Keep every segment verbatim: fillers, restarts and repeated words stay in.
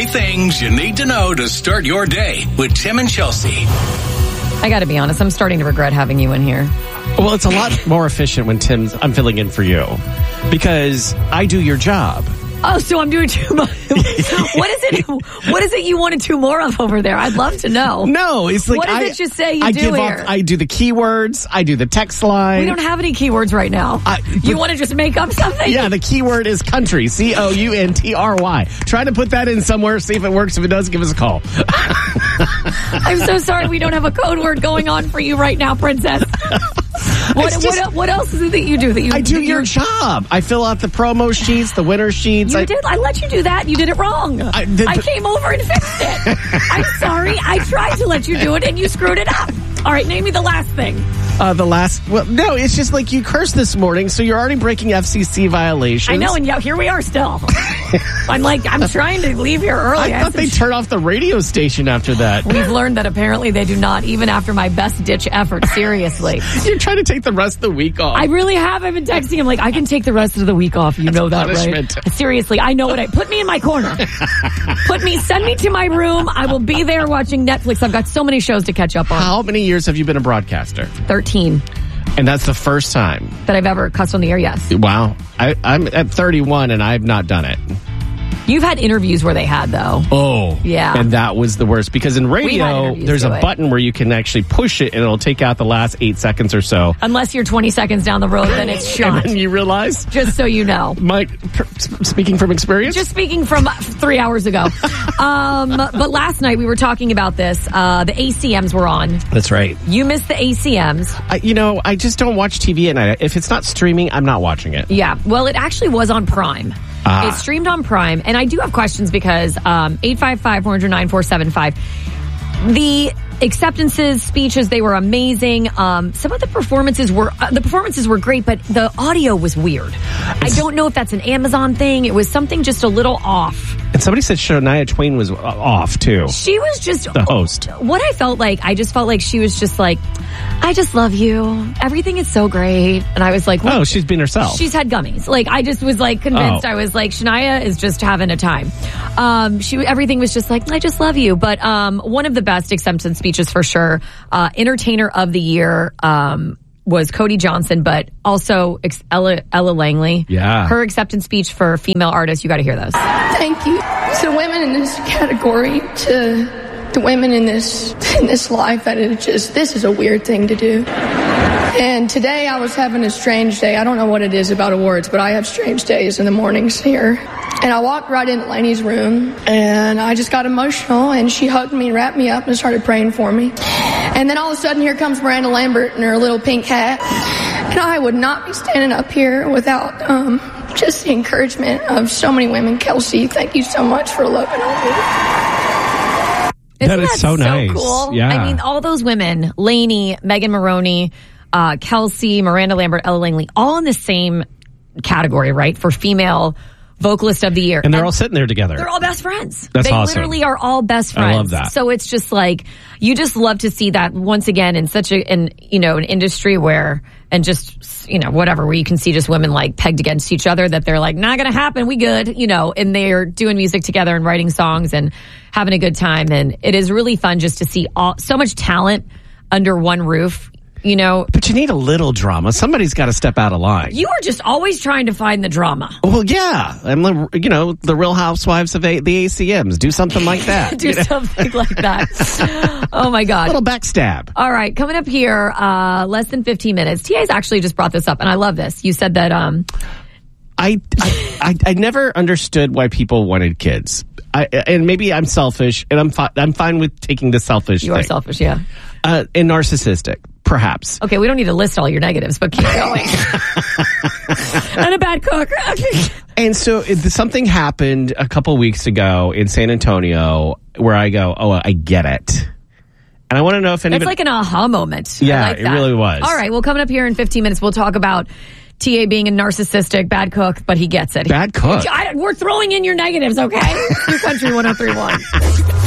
Three things you need to know to start your day with Tim and Chelsea. I got to be honest, I'm starting to regret having you in here. Well, it's a lot more efficient when Tim's, I'm filling in for you because I do your job. Oh, so I'm doing too much. What is it? What is it you want to do more of over there? I'd love to know. No, it's like what does I, it just say you I do give here? Up, I do the keywords. I do the text line. We don't have any keywords right now. I, you want to just make up something? Yeah, the keyword is country. C O U N T R Y. Try to put that in somewhere. See if it works. If it does, give us a call. I'm so sorry we don't have a code word going on for you right now, Princess. What, just, what, what else is it that you do? That you I do your job. I fill out the promo sheets, the winner sheets. You I, did. I let you do that. You did it wrong. I, the, I came over and fixed it. I'm sorry. I tried to let you do it, and you screwed it up. All right, name me the last thing. Uh, the last, well, no, it's just like you cursed this morning, so you're already breaking F C C violations. I know, and yeah, here we are still. I'm like, I'm trying to leave here early. I, I thought they sh- turned off the radio station after that. We've learned that apparently they do not, even after my best ditch effort. Seriously. You're trying to take the rest of the week off. I really have. I've been texting him like, I can take the rest of the week off. You That's know that, punishment. right? Seriously, I know what I, put me in my corner. Put me, send me to my room. I will be there watching Netflix. I've got so many shows to catch up on. How many years have you been a broadcaster? thirteen. And that's the first time that I've ever cussed on the air, yes. Wow. I, I'm at thirty-one and I've not done it. You've had interviews where they had, though. Oh. Yeah. And that was the worst. Because in radio, there's a it. button where you can actually push it and it'll take out the last eight seconds or so. Unless you're twenty seconds down the road, then it's shot. And then you realize? Just so you know. Mike, speaking from experience? Just speaking from three hours ago. um, but last night we were talking about this. Uh, the A C Ms were on. That's right. You missed the A C Ms. I, you know, I just don't watch T V at night. If it's not streaming, I'm not watching it. Yeah. Well, it actually was on Prime. Ah. It streamed on Prime. And I do have questions because um, eight five five, four zero nine, four seven five. The acceptances, speeches, they were amazing. Um, some of the performances were uh, the performances were great, but the audio was weird. I don't know if that's an Amazon thing. It was something just a little off. And somebody said Shania Twain was off, too. She was just... The host. What I felt like, I just felt like she was just like, I just love you. Everything is so great. And I was like... Well, oh, she's been herself. She's had gummies. Like, I just was like convinced. Oh. I was like, Shania is just having a time. Um, she Everything was just like, I just love you. But um, one of the best acceptance speeches for sure. Uh, Entertainer of the Year um, was Cody Johnson, but also Ella, Ella Langley. Yeah. Her acceptance speech for female artists. You got to hear those. Thank you to women in this category, to the women in this in this life that it just, this is a weird thing to do. And today I was having a strange day. I don't know what it is about awards, but I have strange days in the mornings here. And I walked right into Lainey's room, and I just got emotional, and she hugged me, wrapped me up, and started praying for me. And then all of a sudden, here comes Miranda Lambert in her little pink hat. And I would not be standing up here without um, just the encouragement of so many women. Kelsey, thank you so much for loving on me. Isn't that is that so, so nice. Cool? Yeah. I mean, all those women, Lainey, Megan Maroney, uh, Kelsey, Miranda Lambert, Ella Langley, all in the same category, right? For female vocalist of the year. And they're and all sitting there together. They're all best friends. That's they awesome. literally are all best friends. I love that. So it's just like, you just love to see that once again in such a, in, you know, an industry where, and just, you know, whatever, where you can see just women like pegged against each other, that they're like, not gonna happen, we good, you know, and they're doing music together and writing songs and having a good time. And it is really fun just to see all, so much talent under one roof. You know, but you need a little drama. Somebody's got to step out of line. You are just always trying to find the drama. Well, yeah. I'm the, you know, the Real Housewives of a, the A C Ms. Do something like that. Do something like that. Oh, my God. A little backstab. All right. Coming up here, uh, less than fifteen minutes. T A's actually just brought this up, and I love this. You said that... Um, I, I, I, I never understood why people wanted kids. I, and maybe I'm selfish, and I'm, fi- I'm fine with taking the selfish You thing. are selfish, yeah. Uh, and narcissistic. Perhaps. Okay, we don't need to list all your negatives, but keep going. And a bad cook. And so it, something happened a couple weeks ago in San Antonio where I go, oh, I get it. And I want to know if anybody... It's like an aha moment. Yeah, I like it that. really was. All right, well, coming up here in fifteen minutes, we'll talk about T A being a narcissistic, bad cook, but he gets it. Bad cook. I, we're throwing in your negatives, okay? New Country one oh three point one.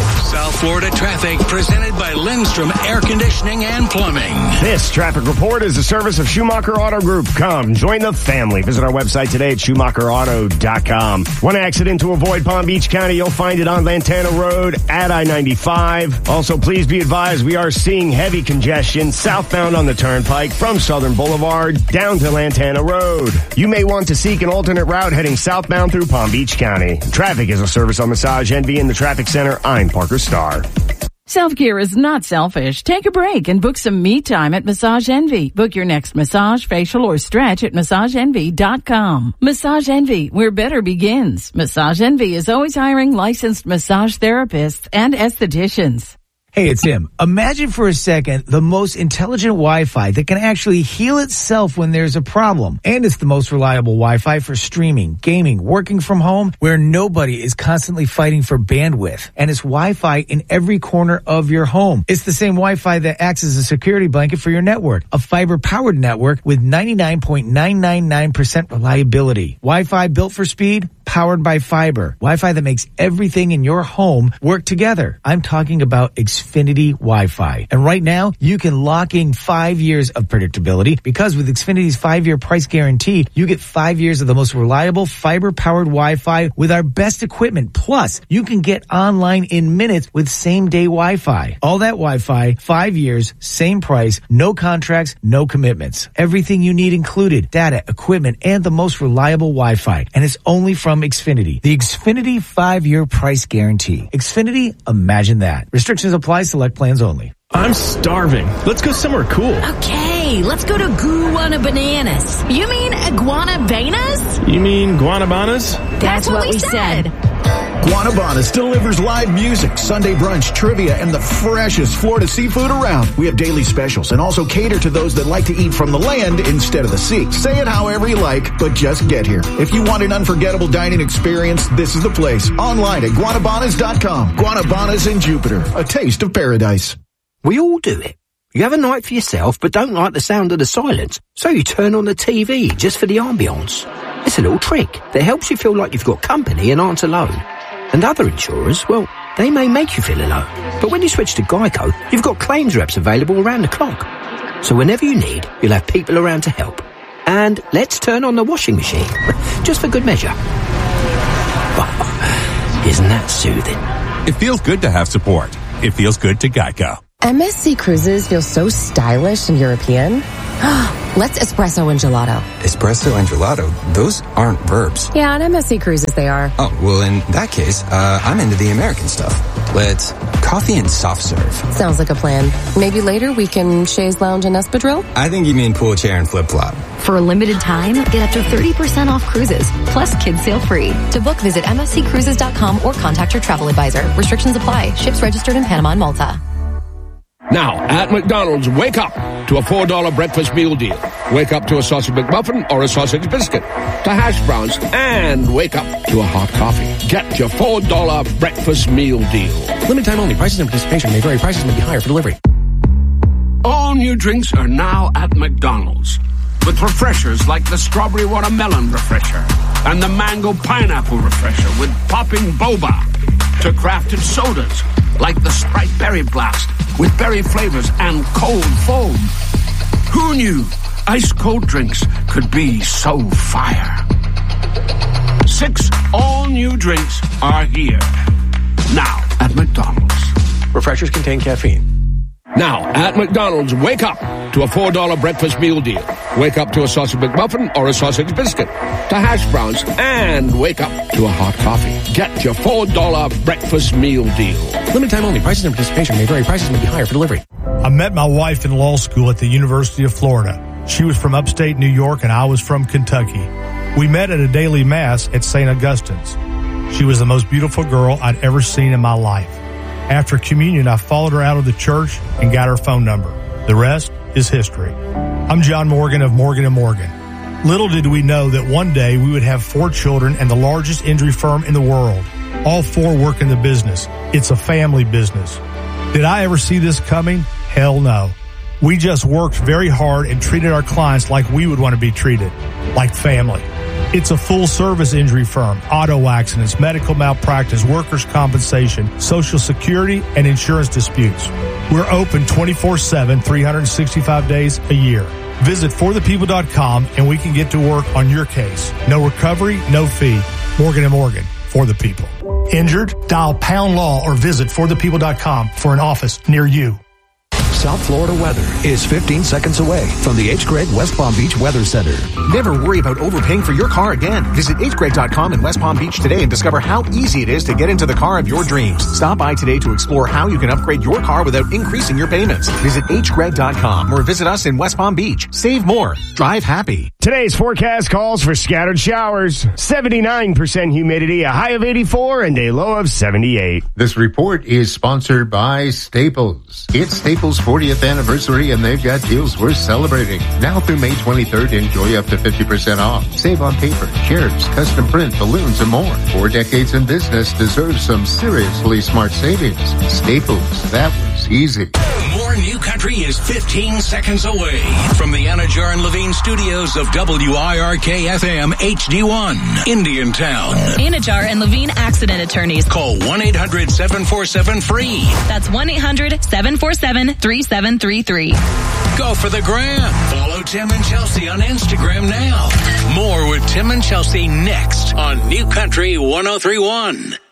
South Florida traffic presented by Lindstrom Air Conditioning and Plumbing. This traffic report is a service of Schumacher Auto Group. Come, join the family. Visit our website today at Schumacher Auto dot com. One accident to avoid Palm Beach County. You'll find it on Lantana Road at I ninety-five. Also, please be advised we are seeing heavy congestion southbound on the Turnpike from Southern Boulevard down to Lantana Road. You may want to seek an alternate route heading southbound through Palm Beach County. Traffic is a service on Massage Envy in the Traffic Center. I'm Parker Starr. Self-care is not selfish. Take a break and book some me time at Massage Envy. Book your next massage, facial, or stretch at Massage Envy dot com. Massage Envy, where better begins. Massage Envy is always hiring licensed massage therapists and estheticians. Hey, it's him. Imagine for a second the most intelligent Wi-Fi that can actually heal itself when there's a problem. And it's the most reliable Wi-Fi for streaming, gaming, working from home, where nobody is constantly fighting for bandwidth. And it's Wi-Fi in every corner of your home. It's the same Wi-Fi that acts as a security blanket for your network. A fiber-powered network with ninety-nine point nine nine nine percent reliability. Wi-Fi built for speed, powered by fiber. Wi-Fi that makes everything in your home work together. I'm talking about Xfinity Wi-Fi. And right now, you can lock in five years of predictability because with Xfinity's five-year price guarantee, you get five years of the most reliable fiber-powered Wi-Fi with our best equipment. Plus, you can get online in minutes with same-day Wi-Fi. All that Wi-Fi, five years, same price, no contracts, no commitments. Everything you need included, data, equipment, and the most reliable Wi-Fi. And it's only from Xfinity. The Xfinity five-year price guarantee. Xfinity, imagine that. Restrictions apply. Select plans only. I'm starving. Let's go somewhere cool. Okay, let's go to Guana Bananas. You mean Iguanabanas? You mean Guanabanas? That's, That's what, what we said. said. Guanabanas delivers live music, Sunday brunch, trivia, and the freshest Florida seafood around. We have daily specials and also cater to those that like to eat from the land instead of the sea. Say it however you like, but just get here. If you want an unforgettable dining experience, this is the place. Online at Guanabanas dot com. Guanabanas in Jupiter, a taste of paradise. We all do it. You have a night for yourself but don't like the sound of the silence, so you turn on the T V just for the ambience. It's a little trick that helps you feel like you've got company and aren't alone. And other insurers, well, they may make you feel alone. But when you switch to Geico, you've got claims reps available around the clock. So whenever you need, you'll have people around to help. And let's turn on the washing machine, just for good measure. Isn't that soothing? It feels good to have support. It feels good to Geico. M S C Cruises feel so stylish and European. Let's espresso and gelato. Espresso and gelato? Those aren't verbs. Yeah, on M S C Cruises they are. Oh, well, in that case, uh, I'm into the American stuff. Let's coffee and soft serve. Sounds like a plan. Maybe later we can chaise lounge and espadrille? I think you mean pool chair and flip-flop. For a limited time, get up to thirty percent off cruises, plus kids sail free. To book, visit M S C cruises dot com or contact your travel advisor. Restrictions apply. Ships registered in Panama and Malta. Now, at McDonald's, wake up to a four dollar breakfast meal deal. Wake up to a sausage McMuffin or a sausage biscuit, to hash browns, and wake up to a hot coffee. Get your four dollar breakfast meal deal. Limited time only. Prices and participation may vary. Prices may be higher for delivery. All new drinks are now at McDonald's. With refreshers like the strawberry watermelon refresher and the mango pineapple refresher with popping boba. To crafted sodas like the Sprite Berry Blast with berry flavors and cold foam. Who knew ice cold drinks could be so fire? Six all new drinks are here. Now at McDonald's. Refreshers contain caffeine. Now at McDonald's, wake up to a four dollar breakfast meal deal. Wake up to a sausage McMuffin or a sausage biscuit, to hash browns, and wake up to a hot coffee. Get your four dollar breakfast meal deal. Limited time only. Prices and participation may vary. Prices may be higher for delivery. I met my wife in law school at the University of Florida. She was from upstate New York and I was from Kentucky. We met at a daily mass at Saint Augustine's. She was the most beautiful girl I'd ever seen in my life. After communion, I followed her out of the church and got her phone number. The rest is history. I'm John Morgan of Morgan and Morgan. Little did we know that one day we would have four children and the largest injury firm in the world. All four work in the business. It's a family business. Did I ever see this coming? Hell no. We just worked very hard and treated our clients like we would want to be treated, like family. It's a full-service injury firm. Auto accidents, medical malpractice, workers' compensation, Social Security, and insurance disputes. We're open twenty-four seven, three hundred sixty-five days a year. Visit for the people dot com and we can get to work on your case. No recovery, no fee. Morgan and Morgan, for the people. Injured? Dial pound law or visit for the people dot com for an office near you. South Florida weather is fifteen seconds away from the H. Gregg West Palm Beach Weather Center. Never worry about overpaying for your car again. Visit H Gregg dot com in West Palm Beach today and discover how easy it is to get into the car of your dreams. Stop by today to explore how you can upgrade your car without increasing your payments. Visit H Gregg dot com or visit us in West Palm Beach. Save more. Drive happy. Today's forecast calls for scattered showers, seventy-nine percent humidity, a high of eighty-four, and a low of seventy-eight. This report is sponsored by Staples. It's Staples' fortieth anniversary, and they've got deals worth celebrating. Now through May twenty-third, enjoy up to fifty percent off. Save on paper, chairs, custom print, balloons, and more. Four decades in business deserves some seriously smart savings. Staples, that was easy. More New Country is fifteen seconds away from the Anajar and Levine studios of W I R K F M H D one, Indiantown. Anajar and Levine accident attorneys. Call one eight hundred seven four seven free. That's one eight hundred seven four seven three seven three three. Go for the gram. Follow Tim and Chelsea on Instagram now. More with Tim and Chelsea next on New Country one oh three one.